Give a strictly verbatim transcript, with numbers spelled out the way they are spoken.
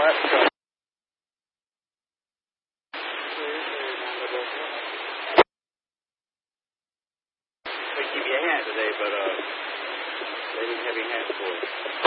that's uh, they give you a hat today, but uh, they didn't have any hats for it.